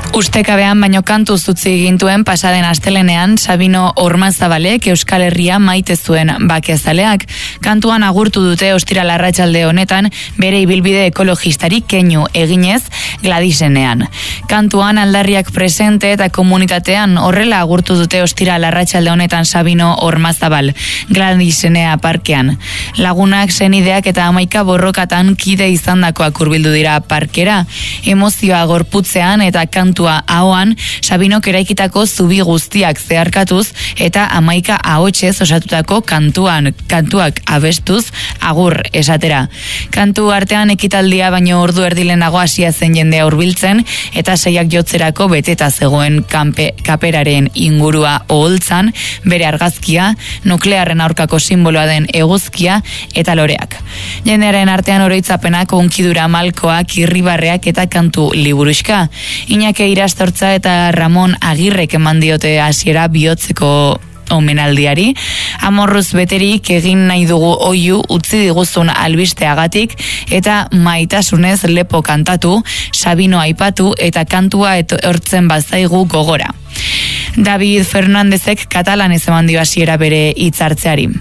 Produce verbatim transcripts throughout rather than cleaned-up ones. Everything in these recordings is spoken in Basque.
Ustekabean baino kantu zutzi gintuen pasaden astelenean Sabino Ormazabalek Euskal Herria maite zuen bakezaleak. Kantuan agurtu dute ostiral arratsalde honetan bere ibilbide ekologistari keinu eginez Gladisenean. Kantuan aldarriak presente eta komunitatean horrela agurtu dute ostiral arratsalde honetan Sabino Ormazabal Gladisenea parkean. Lagunak, senideak eta hamaika borrokatan kide izandakoak hurbildu dira parkera. Emozioa gorputzean eta kantua ahoan Sabinok eraikitako zubi guztiak zeharkatuz eta hamaika ahotsez osatutako kantuan kantuak abestuz agur esatera. Kantu artean ekitaldia baino ordu erdilenago hasia zen jendea hurbiltzen eta seiak jotzerako beteta zegoen kanpe, kaperaren ingurua oholtzan, bere argazkia, nuklearren aurkako simboloa den eguzkia eta loreak. Jendearen artean oroitzapenak, unkidura malkoak, irribarreak eta kantu liburuxka. Iñaki Irastortza eta Ramon Agirrek eman diote hasiera bihotzeko omenaldiari. Amorruz beterik egin nahi dugu oihu utzi diguzun albisteagatik eta maitasunez lepo kantatu, Sabino aipatu eta kantua etortzen bazaigu gogora. David Fernandezek katalanez eman dio hasiera bere hitzartzeari.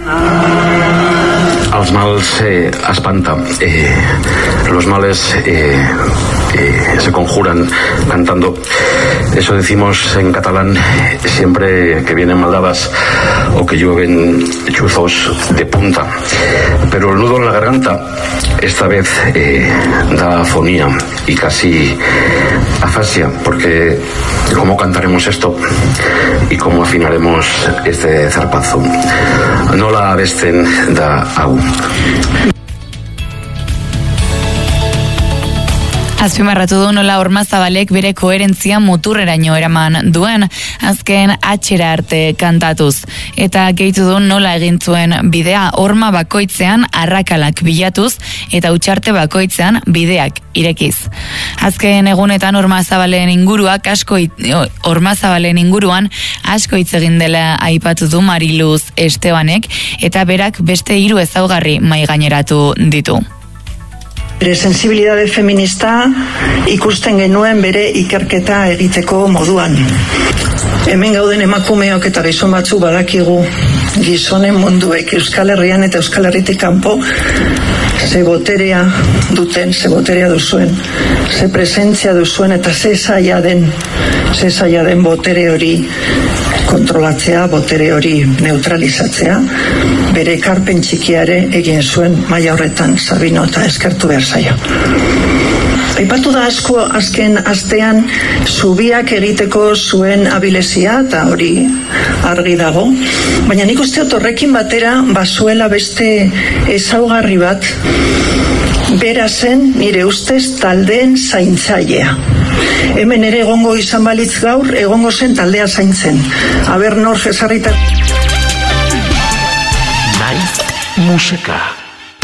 Els mals eh, espanta. Eh, los males eh, eh, se conjuran cantando. Eso decimos en catalán siempre que vienen maldadas o que llueven chuzos de punta. Pero el nudo en la garganta esta vez eh, da afonía y casi afasia, porque ¿cómo cantaremos esto y cómo afinaremos este zarpazo? Nola abesten da hau. Azpimarratu du nola Ormazabalek bere koherentzia muturreraino eraman duen, azken atxera arte kantatuz. Eta gehitu du nola egin zuen bidea horma bakoitzean arrakalak bilatuz eta utxarte bakoitzean bideak irekiz. Azken egunetan Ormazabalen inguruak asko Ormazabalen inguruan asko hitz egin dela aipatu du Mariluz Estebanek eta berak beste hiru ezaugarri mahaigaineratu ditu. Bere sensibilidade feminista ikusten genuen bere ikerketa egiteko moduan. Hemen gauden emakumeok eta gizon batzu badakigu gizonen munduek Euskal Herrian eta Euskal Herritik kanpo ze boterea duten, ze boterea duzuen, ze presentzia duzuen eta ze zaila den, ze zaila den botere hori kontrolatzea, botere hori neutralizatzea, bere ekarpen txikiare egin zuen maila horretan Sabino eta eskertu behar zaio. Aipatu da asko azken astean zubiak egiteko zuen abilezia eta hori argi dago, baina nik uste horrekin batera bazuela beste ezaugarri bat, bera zen nire ustez taldeen zaintzailea. Hemen ere egongo izan balitz gaur, egongo zen taldea zaintzen. Aber nor jesarritak. Naiz musika.